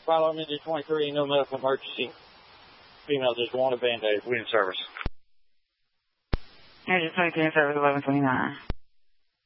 Follow me to 23, no medical emergency. Female just wanted Band-Aid. We in service. Engine 23 in service, 1129.